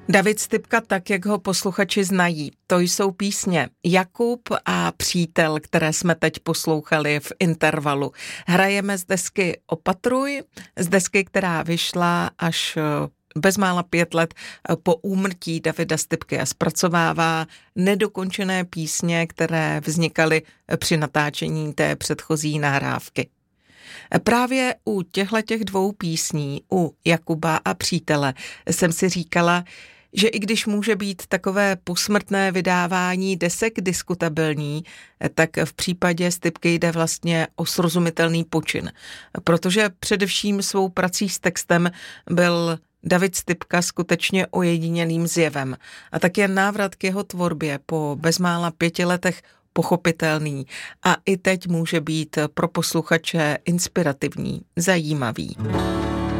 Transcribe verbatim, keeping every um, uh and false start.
David Stypka, tak jak ho posluchači znají, to jsou písně Jakub a Přítel, které jsme teď poslouchali v intervalu. Hrajeme z desky Opatruj, z desky, která vyšla až bezmála pět let po úmrtí Davida Stypky a zpracovává nedokončené písně, které vznikaly při natáčení té předchozí nahrávky. Právě u těchto dvou písní, u Jakuba a Přítele, jsem si říkala, že i když může být takové posmrtné vydávání desek diskutabilní, tak v případě Stypky jde vlastně o srozumitelný počin, protože především svou prací s textem byl David Stypka skutečně ojedinělým zjevem a tak je návrat k jeho tvorbě po bezmála pěti letech pochopitelný a i teď může být pro posluchače inspirativní, zajímavý.